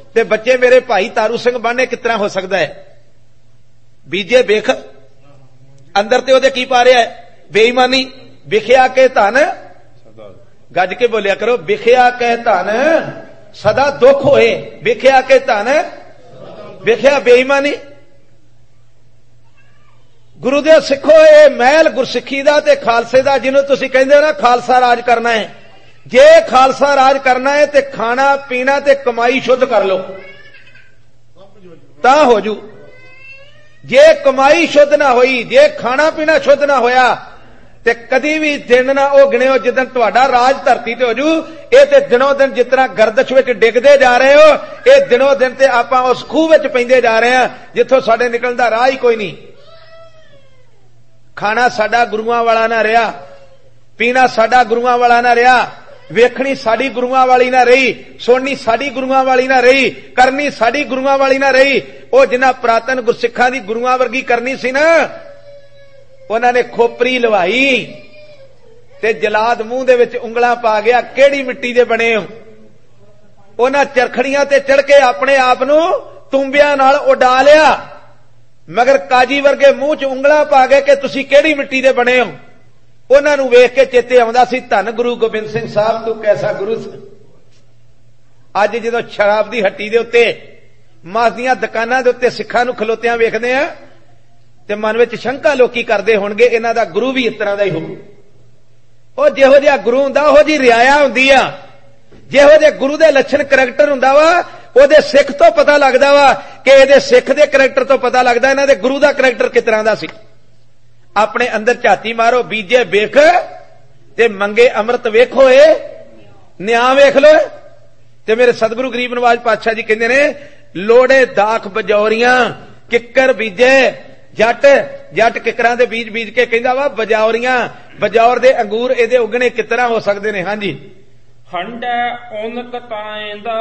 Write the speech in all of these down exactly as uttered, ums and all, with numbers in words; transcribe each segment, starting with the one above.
ते बच्चे मेरे भाई तारू सिंह बाने किस तरह हो सकता है? बीजे बेख अंदर ते ओदे की पा रहा है? बेईमानी। विखिया के धन, गज के बोलिया करो, विखिया के धन सदा दुख होए। विखिया के धन, विखिया बेईमानी। गुरु दे सिखो ये महल गुरसिखी दा ते खालसे दा, जिन्हों तुसी कहंदे हो ना खालसा राज करना है। जे खालसा राज करना है ते खाना पीना ते कमाई शुद्ध कर लो ता हो जू। जे कमाई शुद्ध ना होई, जे खाना पीना शुद्ध ना होया ते कदी भी दिन ना ओ गिणिओ जिदन तुहाडा राज धरती ते हो जू। ये ते दिनों दिन जितना गर्दश विच डिगदे जा रहे हो, ये दिनों दिन ते आपां उस खूह विच पैंदे जा रहे हैं जिथों साडे निकलण दा राह ही कोई नहीं। खाना साडा गुरुआं वाला ना रहा, पीना साडा गुरुआं वाला ना रहा, वेखनी साडी गुरुआं वाली ना रही, सुननी साडी गुरुआं वाली ना रही, करनी साडी गुरुआं वाली ना रही। ओ जिन्हां पुरातन गुरसिखां दी गुरुआं वर्गी करनी सी ना, उन्हां ने खोपरी लवाई ते जलाद मूंह दे विच उंगलां पा गया, केड़ी मिट्टी दे बने हो। उन्हां चरखड़ियां ते चढ़ के अपने आप नूं तुंबियां नाल उडा लिया, मगर काजी वर्गे मूंह च उंगलां पा गए कि तुसी केड़ी मिट्टी दे बने हो। उन्हां नूं वेख के चेते आउंदा सी धन गुरु गोबिंद सिंह साहब तू कैसा गुरु सी। अज जदों शराब दी हट्टी दे उत्ते, मास दीआं दुकानां दे उत्ते सिखां नूं खलोतियां वेखदे आ ते मन विच शंका लोकी करदे होणगे इन्हां दा गुरु भी इस तरह दा ही होਊ। ਉਹ ਜਿਹੋ ਜਿਹਾ ਗੁਰੂ ਹੁੰਦਾ ਉਹੋ ਜੀ ਰਿਆਇਆ ਹੁੰਦੀ ਆ। ਜਿਹੋ ਜਿਹੇ ਗੁਰੂ ਦੇ ਲੱਛਣ ਕਰੈਕਟਰ ਹੁੰਦਾ ਵਾ ਉਹਦੇ ਸਿੱਖ ਤੋਂ ਪਤਾ ਲੱਗਦਾ ਵਾ ਕਿ ਇਹਦੇ ਸਿੱਖ ਦੇ ਕਰੈਕਟਰ ਤੋਂ ਪਤਾ ਲੱਗਦਾ ਇਹਨਾਂ ਦੇ ਗੁਰੂ ਦਾ ਕਰੈਕਟਰ ਕਿਸ ਤਰ੍ਹਾਂ ਦਾ ਸੀ। ਆਪਣੇ ਅੰਦਰ ਝਾਤੀ ਮਾਰੋ, ਬੀਜੇ ਵੇਖ ਤੇ ਮੰਗੇ ਅੰਮ੍ਰਿਤ ਵੇਖੋ, ਏ ਨਿਆਂ ਵੇਖ ਲੋ। ਤੇ ਮੇਰੇ ਸਤਿਗੁਰੂ ਗਰੀਬ ਨਵਾਜ ਪਾਤਸ਼ਾਹ ਜੀ ਕਹਿੰਦੇ ਨੇ ਲੋੜੇ ਦਾਖ ਬਜੌਰੀਆਂ ਕਿੱਕਰ ਬੀਜੇ जट जट किकरां दे बीज बीज के कहंदा वा बजौरियां बजौर दे अंगूर इहदे उगणे किस तरह हो सकदे ने। हां जी, हंडे उन कताएं दा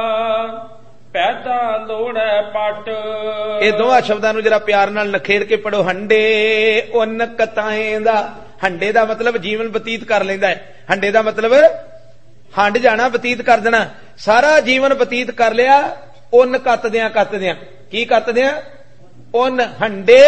पैदा लोड़े पट। ये दोवां शब्दां नूं जरा प्यार नाल नखेड़ के पढ़ो। हंडे उन कताएं दा, हंडे दा मतलब जीवन बतीत कर लैंदा है। हंडे दा मतलब हंड जाना, बतीत कर देना। सारा जीवन बतीत कर लिया उन कतदियां कतदियां। की कतदियां? उन हंडे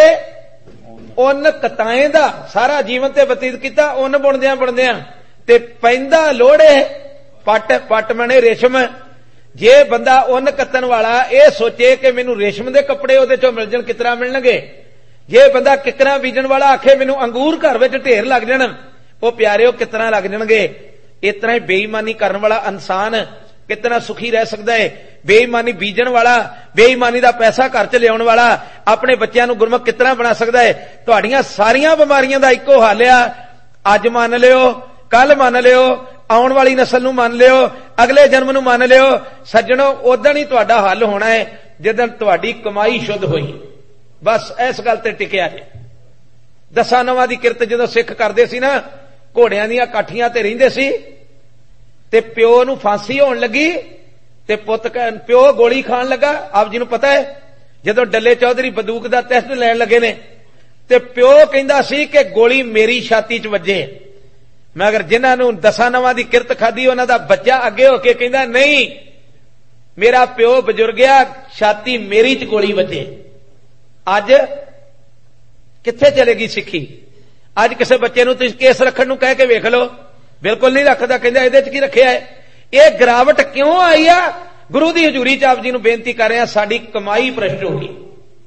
उन कताएं दा सारा जीवन ते बतीत किया, उन बुणदियां बुणदियां ते पैंदा लोड़े पट। पट मने रेशम। जे बंदा उन कतन वाला ये सोचे कि मैनू रेशम दे कपड़े उहदे चों मिल जाण, कितना मिलणगे। जे बंदा किकरां बीजण वाला आखे मैनू अंगूर घर विच ढेर लग जाण, वो प्यारिओ कितना लग जाणगे। इस तरह बेईमानी करन वाला इंसान कितना सुखी रह सकता है। बेईमानी बीजण वाला, बेईमानी दा पैसा घर च लियाउण वाला अपने बच्चों नूं गुरमुख कितना बना सकता है। तुहाड़ियां सारियां बीमारियां दा इक्को हल आ, अज मान लियो, कल मान लियो, आउण वाली नस्ल नूं मान लियो, अगले जन्म नूं मान लियो। सज्जणो उदण ही तुहाडा हल होना है जिदण तुहाडी कमाई शुद्ध होई। बस इस गल ते टिकिया जे। दसां नवां दी किरत जदों सिख करदे सी ना, घोड़ियां दीयां काठियां ते रहिंदे सी ते प्यो नूं फांसी होण लगी ते पुत प्यो गोली खाण लगा। आप जी नूं पता है जदों डल्ले चौधरी बंदूक दा टेस्ट लैण लगे ने ते प्यो कहंदा सी कि गोली मेरी छाती च वजे, मगर जिन्हां नूं दसां नवां दी किरत खाधी उन्हां दा बच्चा अगे हो के कहंदा नहीं, मेरा प्यो बजुर्ग आ, छाती मेरी च गोली वजे। अज कित्थे चलेगी सिक्खी? अज किसी बच्चे नूं तुसीं केस रखण नूं कह के वेख लो, बिल्कुल नहीं रखदा, कहंदा इहदे च की रखिया है। ये गिरावट क्यों आई आ? गुरु दी हजूरी च आप जी नूं बेनती कर रहे हैं, साडी कमाई भ्रष्ट हो गई।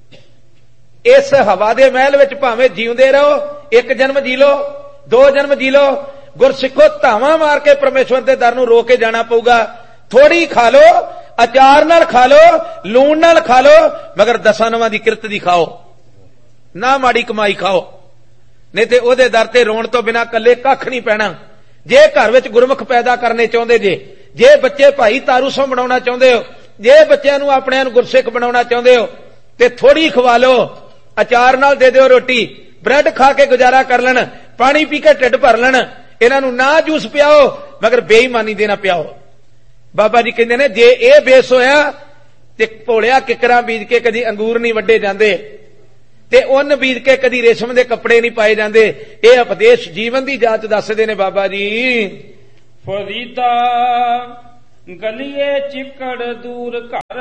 इस हवा दे महल विच भावें जीउंदे रहो, एक जन्म जी लो, दो जन्म जी लो, गुरसिखो धावां मार के परमेश्वर दे दर नूं रो के जाना पऊगा। थोड़ी खा लो, अचार नाल खा लो, लूण नाल खा लो, मगर दसां नवां दी किरत दी खाओ ना, माड़ी कमाई खाओ, नहीं ते ओहदे दर ते रोण तो बिना कल्ले कख नहीं पैना। जे घर विच गुरमुख पैदा करने चाहुंदे जे, जे बच्चे भाई तारू सो बनाउणा चाहुंदे हो, जे बच्चों नूं अपणिआं नूं गुरसिख बनाउणा चाहुंदे हो ते थोड़ी खवा लो, अचार नाल दे दिओ रोटी, ब्रेड खा के गुजारा कर लैण, पानी पी के ढिड भर लैण। इन्हां नूं ना जूस पियाओ मगर बेईमानी दे ना पियाओ। बाबा जी कहंदे ने जे इह बेस होया ते भोलिया किकरां बीज के कदी अंगूर नहीं वड्डे जांदे ते उन बीज के कदी रेशम दे कपड़े नहीं पाए जाते। यह उपदेश जीवन की जांच दसदे ने बाबा जी। फरीदा ਗਲੀਏ ਚਿੱਕੜ ਦੂਰ ਘਰ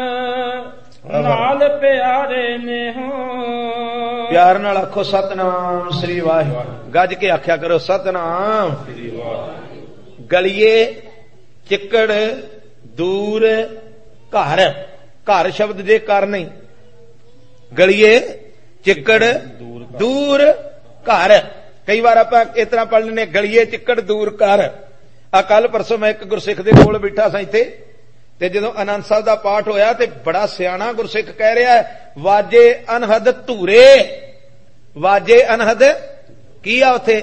ਨਾਲ ਪਿਆਰੇ ਨੇ ਹੋ। ਪਿਆਰ ਨਾਲ ਆਖੋ ਸਤਨਾਮ ਸ੍ਰੀ ਵਾਹਿਗੁਰੂ। ਗੱਜ ਕੇ ਆਖਿਆ ਕਰੋ ਸਤਨਾਮ ਸ੍ਰੀ ਵਾਹਿਗੁਰੂ। ਗਲੀਏ ਚਿੱਕੜ ਦੂਰ ਘਰ। ਘਰ ਸ਼ਬਦ ਜੇ ਕਰ ਨਹੀਂ, ਗਲੀਏ ਚਿੱਕੜ ਦੂਰ ਘਰ। ਕਈ ਵਾਰ ਆਪਾਂ ਇਸ ਤਰ੍ਹਾਂ ਪੜ੍ਹ ਲੈਂਦੇ ਗਲੀਏ ਚਿੱਕੜ ਦੂਰ ਕਰ। ਆ ਕੱਲ ਪਰਸੋਂ ਮੈਂ ਇੱਕ ਗੁਰਸਿੱਖ ਦੇ ਕੋਲ ਬੈਠਾ ਸਾਂ ਇੱਥੇ, ਤੇ ਜਦੋਂ ਆਨੰਦ ਸਾਹਿਬ ਦਾ ਪਾਠ ਹੋਇਆ ਤੇ ਬੜਾ ਸਿਆਣਾ ਗੁਰਸਿੱਖ ਕਹਿ ਰਿਹਾ, ਵਾਜੇ ਅਨਹਦ ਧੂਰੇ। ਵਾਜੇ ਅਨਹਦ ਕੀ ਆ ਉੱਥੇ?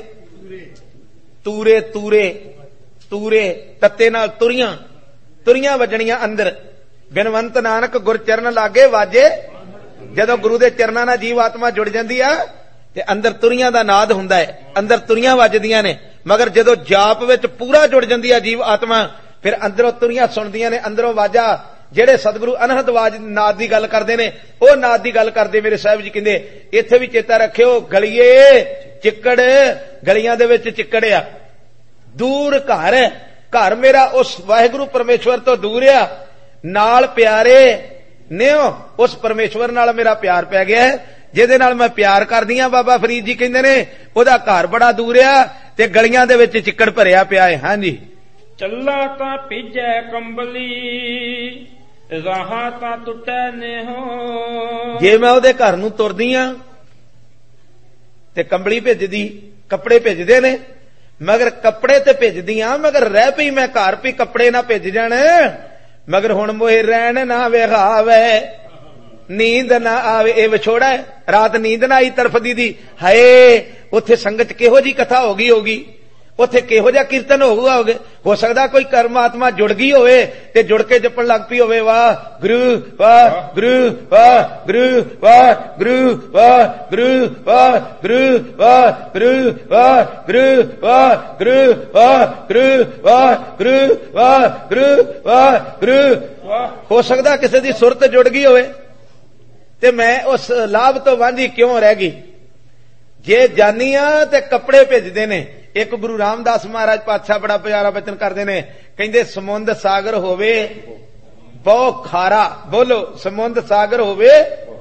ਤੂਰੇ ਤੂਰੇ ਤੂਰੇ ਤੱਤੇ ਨਾਲ ਤੁਰੀਆਂ ਤੁਰੀਆਂ ਵੱਜਣੀਆਂ ਅੰਦਰ। ਬਿਨਵੰਤ ਨਾਨਕ ਗੁਰਚਰਨ ਲਾਗੇ ਵਾਜੇ। ਜਦੋਂ ਗੁਰੂ ਦੇ ਚਰਨਾਂ ਨਾਲ ਜੀਵ ਆਤਮਾ ਜੁੜ ਜਾਂਦੀ ਆ ਤੇ ਅੰਦਰ ਤੁਰੀਆਂ ਦਾ ਨਾਦ ਹੁੰਦਾ ਹੈ, ਅੰਦਰ ਤੁਰੀਆਂ ਵੱਜਦੀਆਂ ਨੇ। ਮਗਰ ਜਦੋਂ ਜਾਪ ਵਿੱਚ ਪੂਰਾ ਜੁੜ ਜਾਂਦੀ ਆ ਜੀਵ ਆਤਮਾ, ਫਿਰ ਅੰਦਰੋਂ ਤੁਰੀਆਂ ਸੁਣਦੀਆਂ ਨੇ, ਅੰਦਰੋਂ ਵਾਜਾ। ਜਿਹੜੇ ਸਤਿਗੁਰੂ ਅਨਹਦ ਵਾਜ ਨਾਦ ਦੀ ਗੱਲ ਕਰਦੇ ਨੇ, ਉਹ ਨਾਦ ਦੀ ਗੱਲ ਕਰਦੇ ਮੇਰੇ ਸਾਹਿਬ ਜੀ ਕਹਿੰਦੇ। ਇੱਥੇ ਵੀ ਚੇਤਾ ਰੱਖਿਓ, ਗਲੀਏ ਚਿੱਕੜ, ਗਲੀਆਂ ਦੇ ਵਿੱਚ ਚਿੱਕੜ ਆ। ਦੂਰ ਘਰ, ਘਰ ਮੇਰਾ ਉਸ ਵਾਹਿਗੁਰੂ ਪਰਮੇਸ਼ਵਰ ਤੋਂ ਦੂਰ ਆ। ਨਾਲ ਪਿਆਰੇ ਨੇ, ਉਸ ਪਰਮੇਸ਼ਵਰ ਨਾਲ ਮੇਰਾ ਪਿਆਰ ਪੈ ਗਿਆ, ਜਿਹਦੇ ਨਾਲ ਮੈਂ ਪਿਆਰ ਕਰਦੀ ਆ। ਬਾਬਾ ਫਰੀਦ ਜੀ ਕਹਿੰਦੇ ਨੇ ਉਹਦਾ ਘਰ ਬੜਾ ਦੂਰ ਆ ਤੇ ਗਲੀਆਂ ਦੇ ਵਿੱਚ ਚਿੱਕੜ ਭਰਿਆ ਪਿਆ ਹੈ। ਹਾਂਜੀ। ਚੱਲਾ ਤਾਂ ਭਿੱਜੈ ਕੰਬਲੀ, ਰਾਹਾਂ ਤਾਂ ਟੁੱਟੈ ਨੇ ਹੋ। ਜੇ ਮੈਂ ਉਹਦੇ ਘਰ ਨੂੰ ਤੁਰਦੀ ਆ ਤੇ ਕੰਬਲੀ ਭਿੱਜਦੀ, ਕੱਪੜੇ ਭਿੱਜਦੇ ਨੇ, ਮਗਰ ਕੱਪੜੇ ਤੇ ਭਿੱਜਦੀ ਆ, ਮਗਰ ਰਹਿ ਪਈ ਮੈਂ ਘਰ ਵੀ ਕੱਪੜੇ ਨਾ ਭਿੱਜ ਜਾਣ। ਮਗਰ ਹੁਣ ਮੋਏ ਰਹਿਣ ਨਾ ਵਿਖਾਵੇ, ਨੀਂਦ ਨਾ ਆਵੇ। ਇਹ ਵਿਛੋੜਾ ਹੈ, ਰਾਤ ਨੀਂਦ ਨਾ ਆਈ ਤਰਫਦੀ ਦੀ। ਹਾਏ ਉੱਥੇ ਸੰਗਤ ਕਿਹੋ ਜੀ ਕਥਾ ਹੋ ਗਈ ਹੋਗੀ, ਉੱਥੇ ਕਿਹੋ ਜਿਹਾ ਕੀਰਤਨ ਹੋਊਗਾ। ਹੋਗੇ ਹੋ ਸਕਦਾ ਕੋਈ ਕਰਮਾਤਮਾ ਜੁੜ ਗਈ ਹੋਵੇ ਤੇ ਜੁੜ ਕੇ ਜਪਣ ਲੱਗ ਪਈ ਹੋਵੇ, ਵਾਹ ਗੁਰੂ ਵਾਹ ਗੁਰੂ ਵਾਹ ਗੁਰੂ ਵਾਹ ਗੁਰੂ ਵਾਹ ਗੁਰੂ ਵਾਹ ਗੁਰੂ ਵਾਹ ਗੁਰੂ ਵਾਹ ਗੁਰੂ ਵਾਹ ਗੁਰੂ ਵਾਹ ਗੁਰੂ ਵਾਹ ਗੁਰੂ ਵਾਹ ਗੁਰੂ ਵਾਹ ਗੁਰੂ। ਹੋ ਸਕਦਾ ਕਿਸੇ ਦੀ ਸੁਰਤ ਜੁੜ ਗਈ ਹੋਵੇ ਤੇ ਮੈਂ ਉਸ ਲਾਭ ਤੋਂ ਵਾਂਝੀ ਕਿਉਂ ਰਹਿ ਗਈ। ਜੇ ਜਾਨੀਆਂ ਤੇ ਕੱਪੜੇ ਭੇਜਦੇ ਨੇ। ਇੱਕ ਗੁਰੂ ਰਾਮਦਾਸ ਮਹਾਰਾਜ ਪਾਤਸ਼ਾਹ ਬੜਾ ਪਿਆਰਾ ਬਚਨ ਕਰਦੇ ਨੇ, ਕਹਿੰਦੇ ਸਮੁੰਦ ਸਾਗਰ ਹੋਵੇ ਬਹੁ ਖਾਰਾ। ਬੋਲੋ, ਸਮੁੰਦ ਸਾਗਰ ਹੋਵੇ,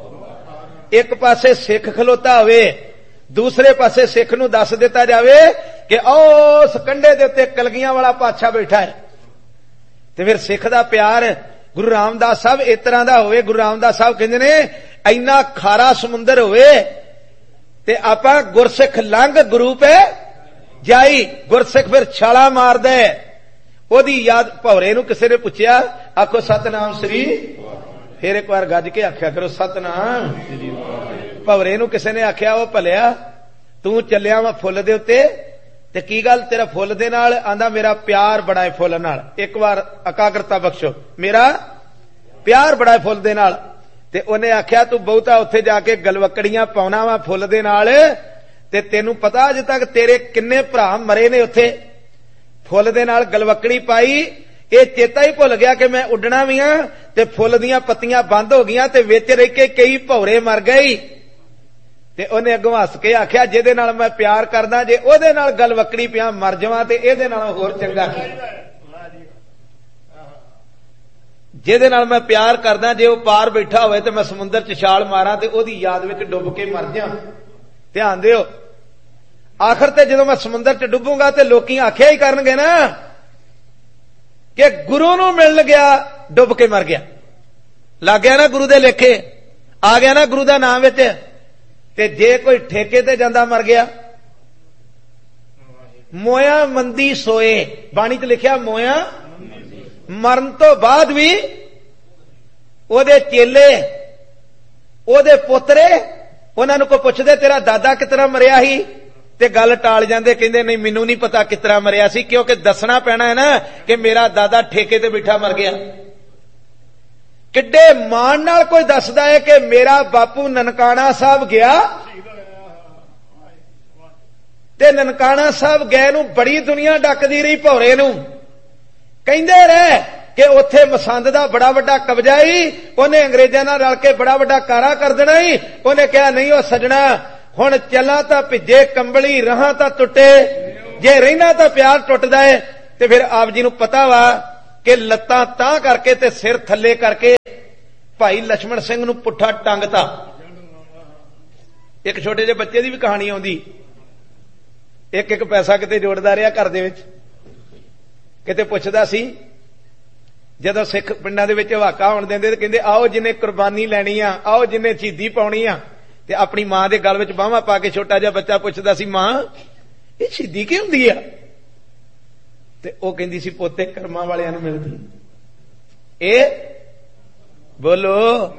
ਇੱਕ ਪਾਸੇ ਸਿੱਖ ਖਲੋਤਾ ਹੋਵੇ, ਦੂਸਰੇ ਪਾਸੇ ਸਿੱਖ ਨੂੰ ਦੱਸ ਦਿੱਤਾ ਜਾਵੇ ਕਿ ਉਸ ਕੰਢੇ ਦੇ ਉੱਤੇ ਕਲਗੀਆਂ ਵਾਲਾ ਪਾਤਸ਼ਾਹ ਬੈਠਾ ਹੈ, ਤੇ ਫਿਰ ਸਿੱਖ ਦਾ ਪਿਆਰ ਗੁਰੂ ਰਾਮਦਾਸ ਸਾਹਿਬ ਇਸ ਤਰ੍ਹਾਂ ਦਾ ਹੋਵੇ। ਗੁਰੂ ਰਾਮਦਾਸ ਸਾਹਿਬ ਕਹਿੰਦੇ ਨੇ ਇੰਨਾ ਖਾਰਾ ਸਮੁੰਦਰ ਹੋਵੇ ਤੇ ਆਪਾਂ ਗੁਰਸਿੱਖ ਲੰਘ ਗੁਰੂ ਪੇ ਜਾਈ। ਗੁਰਸਿੱਖ ਫਿਰ ਛਾਲਾ ਮਾਰਦਾ, ਉਹਦੀ ਯਾਦ। ਭੌਰੇ ਨੂੰ ਕਿਸੇ ਨੇ ਪੁੱਛਿਆ, ਆਖੋ ਸਤਨਾਮ ਸ੍ਰੀ। ਫਿਰ ਇੱਕ ਵਾਰ ਗੱਜ ਕੇ ਆਖਿਆ ਕਰੋ ਸਤਨਾਮ। ਭੌਰੇ ਨੂੰ ਕਿਸੇ ਨੇ ਆਖਿਆ, ਉਹ ਭਲਿਆ ਤੂੰ ਚੱਲਿਆ ਵਾ ਫੁੱਲ ਦੇ ਉੱਤੇ, ਤੇ ਕੀ ਗੱਲ ਤੇਰਾ ਫੁੱਲ ਦੇ ਨਾਲ? ਆਂਦਾ ਮੇਰਾ ਪਿਆਰ ਬੜਾ ਹੈ ਫੁੱਲ ਨਾਲ। ਇੱਕ ਵਾਰ ਇਕਾਗਰਤਾ ਬਖਸ਼ੋ, ਮੇਰਾ ਪਿਆਰ ਬੜਾ ਹੈ ਫੁੱਲ ਦੇ ਨਾਲ। ਤੇ ਉਹਨੇ ਆਖਿਆ ਤੂੰ ਬਹੁਤਾ ਉੱਥੇ ਜਾ ਕੇ ਗਲਵਕੜੀਆਂ ਪਾਉਣਾ ਵਾ ਫੁੱਲ ਦੇ ਨਾਲ, ਤੇ ਤੈਨੂੰ ਪਤਾ ਅਜੇ ਤੱਕ ਤੇਰੇ ਕਿੰਨੇ ਭਰਾ ਮਰੇ ਨੇ ਉੱਥੇ ਫੁੱਲ ਦੇ ਨਾਲ ਗਲਵਕੜੀ ਪਾਈ। ਇਹ ਚੇਤਾ ਹੀ ਭੁੱਲ ਗਿਆ ਕਿ ਮੈਂ ਉੱਡਣਾ ਵੀ ਆ, ਤੇ ਫੁੱਲ ਦੀਆਂ ਪੱਤੀਆਂ ਬੰਦ ਹੋ ਗਈਆਂ ਤੇ ਵਿੱਚ ਰਹਿ ਕੇ ਕਈ ਭੌਰੇ ਮਰ ਗਏ। ਤੇ ਉਹਨੇ ਅੱਗੋਂ ਹੱਸ ਕੇ ਆਖਿਆ, ਜਿਹਦੇ ਨਾਲ ਮੈਂ ਪਿਆਰ ਕਰਦਾ ਜੇ ਉਹਦੇ ਨਾਲ ਗਲਵਕੜੀ ਪਿਆ ਮਰ ਜਾਵਾਂ ਤੇ ਇਹਦੇ ਨਾਲੋਂ ਹੋਰ ਚੰਗਾ ਕੀ। ਜਿਹਦੇ ਨਾਲ ਮੈਂ ਪਿਆਰ ਕਰਦਾ ਜੇ ਉਹ ਪਾਰ ਬੈਠਾ ਹੋਵੇ ਤੇ ਮੈਂ ਸਮੁੰਦਰ 'ਚ ਛਾਲ ਮਾਰਾਂ ਤੇ ਉਹਦੀ ਯਾਦ ਵਿੱਚ ਡੁੱਬ ਕੇ ਮਰ ਜਾ। ਧਿਆਨ ਦਿਓ, ਆਖਰ ਤੇ ਜਦੋਂ ਮੈਂ ਸਮੁੰਦਰ 'ਚ ਡੁੱਬੂਗਾ ਤੇ ਲੋਕੀ ਆਖਿਆ ਹੀ ਕਰਨਗੇ ਨਾ ਕਿ ਗੁਰੂ ਨੂੰ ਮਿਲਣ ਗਿਆ ਡੁੱਬ ਕੇ ਮਰ ਗਿਆ। ਲੱਗ ਗਿਆ ਨਾ ਗੁਰੂ ਦੇ ਲੇਖੇ, ਆ ਗਿਆ ਨਾ ਗੁਰੂ ਦਾ ਨਾਮ ਵਿੱਚ। ਤੇ ਜੇ ਕੋਈ ਠੇਕੇ ਤੇ ਜਾਂਦਾ ਮਰ ਗਿਆ, ਮੋਇਆ ਮੰਦੀ ਸੋਏ। ਬਾਣੀ 'ਚ ਲਿਖਿਆ ਮੋਇਆ, ਮਰਨ ਤੋਂ ਬਾਅਦ ਵੀ ਉਹਦੇ ਚੇਲੇ, ਉਹਦੇ ਪੋਤਰੇ ਉਹਨਾਂ ਨੂੰ ਕੋਈ ਪੁੱਛਦੇ ਤੇਰਾ ਦਾਦਾ ਕਿਸ ਤਰ੍ਹਾਂ ਮਰਿਆ ਸੀ, ਤੇ ਗੱਲ ਟਾਲ ਜਾਂਦੇ, ਕਹਿੰਦੇ ਨਹੀਂ ਮੈਨੂੰ ਨਹੀਂ ਪਤਾ ਕਿਸ ਤਰ੍ਹਾਂ ਮਰਿਆ ਸੀ, ਕਿਉਂਕਿ ਦੱਸਣਾ ਪੈਣਾ ਹੈ ਨਾ ਕਿ ਮੇਰਾ ਦਾਦਾ ਠੇਕੇ ਤੇ ਬੈਠਾ ਮਰ ਗਿਆ। ਕਿੱਡੇ ਮਾਣ ਨਾਲ ਕੋਈ ਦੱਸਦਾ ਹੈ ਕਿ ਮੇਰਾ ਬਾਪੂ ਨਨਕਾਣਾ ਸਾਹਿਬ ਗਿਆ, ਤੇ ਨਨਕਾਣਾ ਸਾਹਿਬ ਗਏ ਨੂੰ ਬੜੀ ਦੁਨੀਆ ਡੱਕਦੀ ਰਹੀ ਭੌਰੇ ਨੂੰ। ਕਹਿੰਦੇ ਰਹੇ ਕਿ ਉੱਥੇ ਮਸੰਦ ਦਾ ਬੜਾ ਵੱਡਾ ਕਬਜ਼ਾ ਹੀ, ਉਹਨੇ ਅੰਗਰੇਜ਼ਾਂ ਨਾਲ ਰਲ ਕੇ ਬੜਾ ਵੱਡਾ ਕਾਰਾ ਕਰ ਦੇਣਾ ਹੀ। ਉਹਨੇ ਕਿਹਾ ਨਹੀਂ ਉਹ ਸਜਣਾ, ਹੁਣ ਚੱਲਾਂ ਤਾਂ ਭਿੱਜੇ ਕੰਬਲੀ, ਰਹਾਂ ਤਾਂ ਟੁੱਟੇ, ਜੇ ਰਹਿਣਾ ਤਾਂ ਪਿਆਰ ਟੁੱਟਦਾ ਹੈ। ਤੇ ਫਿਰ ਆਪ ਜੀ ਨੂੰ ਪਤਾ ਵਾ कि लत्तां तां करके ते सिर थल्ले करके भाई लक्ष्मण सिंह नूं पुट्ठा टंगता। एक छोटे ਜਿਹੇ ਬੱਚੇ ਦੀ भी कहानी आउंदी, एक एक पैसा किते जोड़दा ਰਿਹਾ घर ਦੇ ਵਿੱਚ, किते पुछदा सी ਜਦੋਂ सिख पिंडां ਦੇ ਵਿੱਚ ਹਵਾਕਾ ਹੋਣ ਦਿੰਦੇ ਤੇ ਕਹਿੰਦੇ आओ जिन्हें कुर्बानी लैनी आ, आओ जिन्हें शहीदी पाउणी आ, ਤੇ ਆਪਣੀ ਮਾਂ ਦੇ ਗਲ ਵਿੱਚ ਬਾਹਾਂ ਪਾ ਕੇ ਛੋਟਾ ਜਿਹਾ ਬੱਚਾ ਪੁੱਛਦਾ ਸੀ ਮਾਂ ਇਹ ਸ਼ਹੀਦੀ ਕੀ ਹੁੰਦੀ ਆ? ਤੇ ਉਹ ਕਹਿੰਦੀ ਸੀ ਪੋਤੇ ਕਰਮਾਂ ਵਾਲਿਆਂ ਨੂੰ ਮਿਲਦੀ। ਇਹ ਬੋਲੋ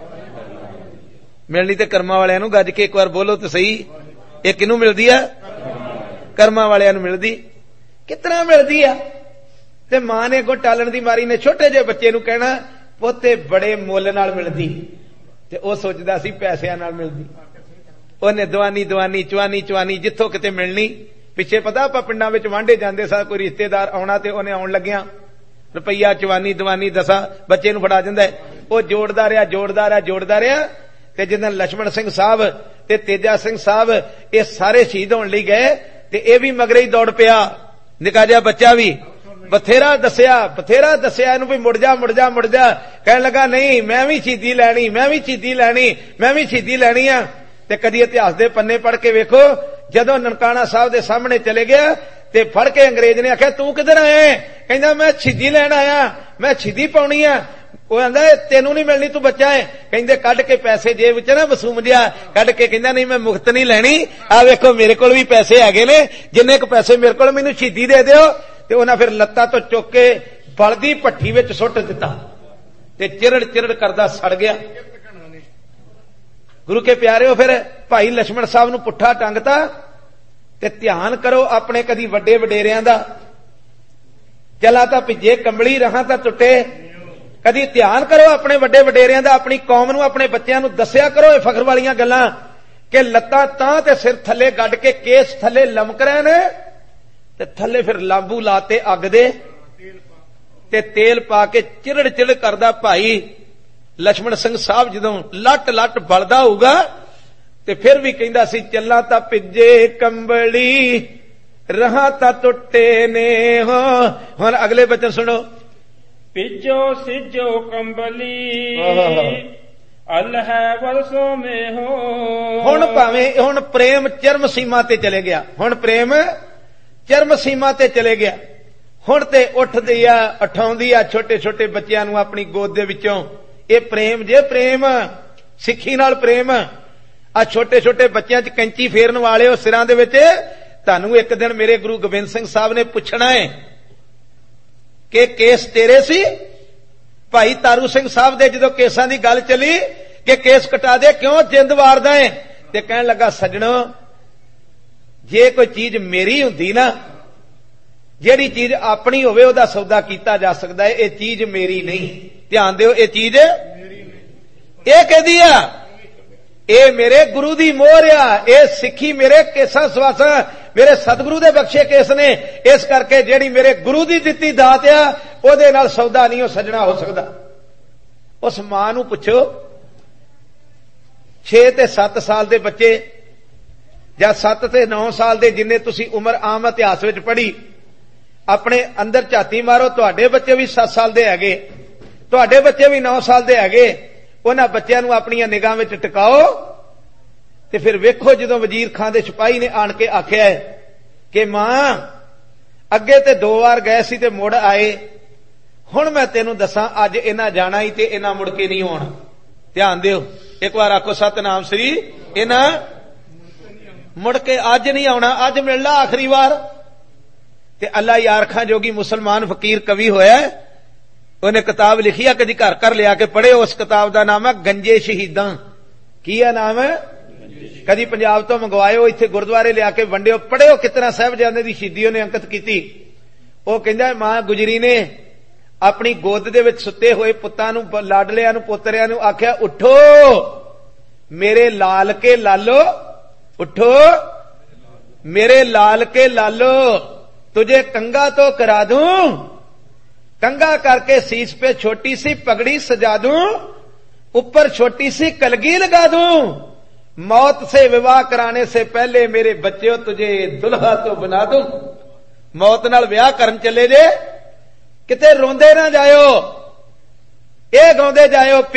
ਮਿਲਣੀ ਤੇ ਕਰਮਾਂ ਵਾਲਿਆਂ ਨੂੰ, ਗੱਜ ਕੇ ਇੱਕ ਵਾਰ ਬੋਲੋ ਤੇ ਸਹੀ, ਇਹ ਕਿਹਨੂੰ ਮਿਲਦੀ ਆ? ਕਰਮਾਂ ਵਾਲਿਆਂ ਨੂੰ ਮਿਲਦੀ। ਕਿਤਨਾ ਮਿਲਦੀ ਆ? ਤੇ ਮਾਂ ਨੇ ਅੱਗੋਂ ਟਾਲਣ ਦੀ ਮਾਰੀ ਨੇ ਛੋਟੇ ਜਿਹੇ ਬੱਚੇ ਨੂੰ ਕਹਿਣਾ ਪੋਤੇ ਬੜੇ ਮੁੱਲ ਨਾਲ ਮਿਲਦੀ, ਤੇ ਉਹ ਸੋਚਦਾ ਸੀ ਪੈਸਿਆਂ ਨਾਲ ਮਿਲਦੀ। ਉਹਨੇ ਦਵਾਨੀ ਦਵਾਨੀ ਚਵਾਨੀ ਚਵਾਨੀ ਜਿੱਥੋਂ ਕਿਤੇ ਮਿਲਣੀ। ਪਿੱਛੇ ਪਤਾ ਆਪਾਂ ਪਿੰਡਾਂ ਵਿੱਚ ਵਾਂਢੇ ਜਾਂਦੇ ਸਾਂ, ਕੋਈ ਰਿਸ਼ਤੇਦਾਰ ਆਉਣਾ ਤੇ ਉਹਨੇ ਆਉਣ ਲੱਗਿਆ ਰੁਪਈਆ ਚਵਾਨੀ ਦਵਾਨੀ ਦਸਾਂ ਬੱਚੇ ਨੂੰ ਫੜਾ ਦਿੰਦਾ। ਉਹ ਜੋੜਦਾ ਰਿਹਾ ਜੋੜਦਾ ਰਿਹਾ ਜੋੜਦਾ ਰਿਹਾ ਤੇ ਜਦੋਂ ਲక్ష్మణ ਸਿੰਘ ਸਾਹਿਬ ਤੇ ਤੇਜਾ ਸਿੰਘ ਸਾਹਿਬ ਇਹ ਸਾਰੇ ਸ਼ਹੀਦ ਹੋਣ ਲਈ ਗਏ ਤੇ ਇਹ ਵੀ ਮਗਰੇ ਹੀ ਦੌੜ ਪਿਆ, ਨਿੱਕਾ ਜਿਹਾ ਬੱਚਾ ਵੀ। ਬਥੇਰਾ ਦੱਸਿਆ ਬਥੇਰਾ ਦੱਸਿਆ ਇਹਨੂੰ ਵੀ ਮੁੜ ਜਾ ਮੁੜ ਜਾ ਮੁੜ ਜਾ, ਕਹਿਣ ਲੱਗਾ ਨਹੀਂ ਮੈਂ ਵੀ ਸ਼ਹੀਦੀ ਲੈਣੀ, ਮੈਂ ਵੀ ਸ਼ਹੀਦੀ ਲੈਣੀ, ਮੈਂ ਵੀ ਸ਼ਹੀਦੀ ਲੈਣੀ ਆ। ਤੇ ਕਦੀ ਇਤਿਹਾਸ ਦੇ ਪੰਨੇ ਪੜ੍ਹ ਕੇ ਵੇਖੋ, ਜਦੋਂ ਨਨਕਾਣਾ ਸਾਹਿਬ ਦੇ ਸਾਹਮਣੇ ਚਲੇ ਗਿਆ ਤੇ ਫੜ ਕੇ ਅੰਗਰੇਜ਼ ਨੇ ਆਖਿਆ ਤੂੰ ਕਿੱਧਰ ਆਇਆ? ਕਹਿੰਦਾ ਮੈਂ ਸ਼ਹੀਦੀ ਲੈਣ ਆਇਆ, ਮੈਂ ਸ਼ਹੀਦੀ ਪਾਉਣੀ ਆ। ਉਹ ਕਹਿੰਦਾ ਤੈਨੂੰ ਨਹੀਂ ਮਿਲਣੀ, ਤੂੰ ਬੱਚਾ ਹੈ। ਕਹਿੰਦੇ ਕੱਢ ਕੇ ਪੈਸੇ ਜੇਬ ਵਿੱਚ ਨਾ ਵਸੂਮ ਜਿਆ ਕੱਢ ਕੇ ਕਹਿੰਦਾ ਨਹੀਂ ਮੈਂ ਮੁਫਤ ਨਹੀਂ ਲੈਣੀ, ਆ ਵੇਖੋ ਮੇਰੇ ਕੋਲ ਵੀ ਪੈਸੇ ਹੈਗੇ ਨੇ, ਜਿੰਨੇ ਕੁ ਪੈਸੇ ਮੇਰੇ ਕੋਲ ਮੈਨੂੰ ਸ਼ਹੀਦੀ ਦੇ ਦਿਓ। ਤੇ ਉਹਨਾਂ ਫਿਰ ਲੱਤਾਂ ਤੋਂ ਚੁੱਕ ਕੇ ਬਲਦੀ ਭੱਠੀ ਵਿੱਚ ਸੁੱਟ ਦਿੱਤਾ ਤੇ ਚਿਰੜ ਚਿਰੜ ਕਰਦਾ ਸੜ ਗਿਆ। ਗੁਰੂ ਕੇ ਪਿਆਰਿਓ ਫਿਰ ਭਾਈ ਲక్ష్మణ ਸਾਹਿਬ ਨੂੰ ਪੁੱਠਾ ਟੰਗਤਾ। ਤੇ ਧਿਆਨ ਕਰੋ ਆਪਣੇ ਕਦੀ ਵੱਡੇ ਵਡੇਰਿਆਂ ਦਾ, ਚਲਾ ਤਾਂ ਭਿੱਜੇ ਕੰਬਲੀ ਰਹਾ ਤਾਂ ਟੁੱਟੇ। ਕਦੀ ਧਿਆਨ ਕਰੋ ਆਪਣੇ ਵੱਡੇ ਵਡੇਰਿਆਂ ਦਾ, ਆਪਣੀ ਕੌਮ ਨੂੰ ਆਪਣੇ ਬੱਚਿਆਂ ਨੂੰ ਦੱਸਿਆ ਕਰੋ ਇਹ ਫਖਰ ਵਾਲੀਆਂ ਗੱਲਾਂ ਕਿ ਲੱਤਾਂ ਤਾਂ ਤੇ ਸਿਰ ਥੱਲੇ ਗੱਡ ਕੇ ਕੇਸ ਥੱਲੇ ਲਮਕ ਰਹੇ ਨੇ ਤੇ ਥੱਲੇ ਫਿਰ ਲਾਂਬੂ ਲਾਤੇ ਅੱਗ ਦੇ ਤੇ ਤੇਲ ਪਾ ਕੇ ਚਿਰੜ ਚਿਰੜ ਕਰਦਾ ਭਾਈ ਲక్ష్మణ ਸਿੰਘ ਸਾਹਿਬ ਜਦੋਂ ਲੱਟ ਲੱਟ ਬਲਦਾ ਹੋਊਗਾ ਤੇ ਫਿਰ ਵੀ ਕਹਿੰਦਾ ਸੀ ਚੱਲਾਂ ਤਾਂ ਭਿੱਜੇ ਕੰਬਲੀ ਰਹਾ ਤਾਂ ਟੁੱਟੇ ਨੇ ਹੋ। ਹੁਣ ਅਗਲੇ ਬਚਨ ਸੁਣੋ। ਭਿੱਜੋ ਸਿੱਜੋ ਕੰਬਲੀ ਅਲ ਹੈ ਵਰਸੋਂ ਮੇ ਹੋ। ਹੁਣ ਭਾਵੇਂ ਹੁਣ ਪ੍ਰੇਮ ਚਰਮ ਸੀਮਾ ਤੇ ਚਲੇ ਗਿਆ, ਹੁਣ ਪ੍ਰੇਮ ਚਰਮ ਸੀਮਾ ਤੇ ਚਲੇ ਗਿਆ। ਹੁਣ ਤੇ ਉੱਠਦੀ ਆ ਉਠਾਉਂਦੀ ਆ ਛੋਟੇ ਛੋਟੇ ਬੱਚਿਆਂ ਨੂੰ ਆਪਣੀ ਗੋਦ ਦੇ ਵਿੱਚੋਂ। ਇਹ ਪ੍ਰੇਮ ਜੇ ਪ੍ਰੇਮ, ਸਿੱਖੀ ਨਾਲ ਪ੍ਰੇਮ। ਆ ਛੋਟੇ ਛੋਟੇ ਬੱਚਿਆਂ 'ਚ ਕੈਂਚੀ ਫੇਰਨ ਵਾਲਿਓ ਸਿਰਾਂ ਦੇ ਵਿੱਚ, ਤੁਹਾਨੂੰ ਇੱਕ ਦਿਨ ਮੇਰੇ ਗੁਰੂ ਗੋਬਿੰਦ ਸਿੰਘ ਸਾਹਿਬ ਨੇ ਪੁੱਛਣਾ ਹੈ ਕਿ ਕੇਸ ਤੇਰੇ ਸੀ? ਭਾਈ ਤਾਰੂ ਸਿੰਘ ਸਾਹਿਬ ਦੇ ਜਦੋਂ ਕੇਸਾਂ ਦੀ ਗੱਲ ਚੱਲੀ ਕਿ ਕੇਸ ਕਟਾ ਦੇ ਕਿਉਂ ਜਿੰਦ ਵਾਰਦਾ ਹੈ, ਤੇ ਕਹਿਣ ਲੱਗਾ ਸੱਜਣੋ ਜੇ ਕੋਈ ਚੀਜ਼ ਮੇਰੀ ਹੁੰਦੀ ਨਾ, ਜਿਹੜੀ ਚੀਜ਼ ਆਪਣੀ ਹੋਵੇ ਉਹਦਾ ਸੌਦਾ ਕੀਤਾ ਜਾ ਸਕਦਾ ਹੈ, ਇਹ ਚੀਜ਼ ਮੇਰੀ ਨਹੀਂ। ਧਿਆਨ ਦਿਓ, ਇਹ ਚੀਜ਼ ਇਹ ਕਿਹਦੀ ਆ? ਇਹ ਮੇਰੇ ਗੁਰੂ ਦੀ ਮੋਹਰ ਆ। ਇਹ ਸਿੱਖੀ ਮੇਰੇ ਕੇਸਾਂ ਸਵਾਸਾਂ ਮੇਰੇ ਸਤਿਗੁਰੂ ਦੇ ਬਖਸ਼ੇ ਕੇਸ ਨੇ। ਇਸ ਕਰਕੇ ਜਿਹੜੀ ਮੇਰੇ ਗੁਰੂ ਦੀ ਦਿੱਤੀ ਦਾਤ ਆ ਉਹਦੇ ਨਾਲ ਸੌਦਾ ਨਹੀਂ ਉਹ ਸੱਜਣਾ ਹੋ ਸਕਦਾ। ਉਸ ਮਾਂ ਨੂੰ ਪੁੱਛੋ ਛੇ ਤੇ ਸੱਤ ਸਾਲ ਦੇ ਬੱਚੇ ਜਾਂ ਸੱਤ ਤੇ ਨੌ ਸਾਲ ਦੇ ਜਿੰਨੇ ਤੁਸੀਂ ਉਮਰ ਆਮ ਇਤਿਹਾਸ ਵਿੱਚ ਪੜ੍ਹੀ, ਆਪਣੇ ਅੰਦਰ ਝਾਤੀ ਮਾਰੋ, ਤੁਹਾਡੇ ਬੱਚੇ ਵੀ ਸੱਤ ਸਾਲ ਦੇ ਹੈਗੇ, ਤੁਹਾਡੇ ਬੱਚੇ ਵੀ ਨੌ ਸਾਲ ਦੇ ਹੈਗੇ। ਉਹਨਾਂ ਬੱਚਿਆਂ ਨੂੰ ਆਪਣੀਆਂ ਨਿਗਾਹ ਵਿੱਚ ਟਿਕਾਓ ਤੇ ਫਿਰ ਵੇਖੋ ਜਦੋਂ ਵਜ਼ੀਰ ਖਾਂ ਦੇ ਸਿਪਾਹੀ ਨੇ ਆਣ ਕੇ ਆਖਿਆ ਕਿ ਮਾਂ ਅੱਗੇ ਤੇ ਦੋ ਵਾਰ ਗਏ ਸੀ ਤੇ ਮੁੜ ਆਏ, ਹੁਣ ਮੈਂ ਤੈਨੂੰ ਦੱਸਾਂ ਅੱਜ ਇਹਨਾਂ ਜਾਣਾ ਹੀ ਤੇ ਇਹਨਾਂ ਮੁੜ ਕੇ ਨਹੀਂ ਆਉਣਾ। ਧਿਆਨ ਦਿਓ, ਇੱਕ ਵਾਰ ਆਖੋ ਸਤਨਾਮ ਸ੍ਰੀ। ਇਹਨਾਂ ਮੁੜ ਕੇ ਅੱਜ ਨਹੀਂ ਆਉਣਾ, ਅੱਜ ਮਿਲਣਾ ਆਖਰੀ ਵਾਰ। ਤੇ ਅੱਲਾ ਯਾਰ ਖਾਂ ਜੋਗੀ ਮੁਸਲਮਾਨ ਫਕੀਰ ਕਵੀ ਹੋਇਆ, ਉਹਨੇ ਕਿਤਾਬ ਲਿਖੀ ਆ, ਕਦੀ ਘਰ ਘਰ ਲਿਆ ਕੇ ਪੜ੍ਹਿਓ। ਉਸ ਕਿਤਾਬ ਦਾ ਨਾਮ ਹੈ ਗੰਜੇ ਸ਼ਹੀਦਾਂ। ਕੀ ਆ ਨਾਮ ਹੈ? ਕਦੀ ਪੰਜਾਬ ਤੋਂ ਮੰਗਵਾਇਓ, ਇੱਥੇ ਗੁਰਦੁਆਰੇ ਲਿਆ ਕੇ ਵੰਡਿਓ, ਪੜ੍ਹਿਓ ਕਿਤਨਾ ਸਾਹਿਬਜ਼ਾਦੇ ਦੀ ਸ਼ਹੀਦੀ ਉਹਨੇ ਅੰਕਿਤ ਕੀਤੀ। ਉਹ ਕਹਿੰਦਾ ਮਾਂ ਗੁਜਰੀ ਨੇ ਆਪਣੀ ਗੋਦ ਦੇ ਵਿੱਚ ਸੁੱਤੇ ਹੋਏ ਪੁੱਤਾਂ ਨੂੰ, ਲਾਡਲਿਆਂ ਨੂੰ, ਪੋਤਰਿਆਂ ਨੂੰ ਆਖਿਆ ਉੱਠੋ ਮੇਰੇ ਲਾਲ ਕੇ ਲਾਲੋ, ਉੱਠੋ ਮੇਰੇ ਲਾਲ ਕੇ ਲਾਲੋ, तुझे कंगा तो करा दूं, कंगा करके सीस पे छोटी सी पगड़ी सजा दूं, ऊपर छोटी सी कलगी लगा दूं, मौत से विवाह कराने से पहले मेरे बच्चों तुझे दुल्हा तो बना दूं। मौत नाल विआह करन चले जे किते रोंदे ना जायो, ਇਹ ਗਾਉਂਦੇ ਜਾਇਓ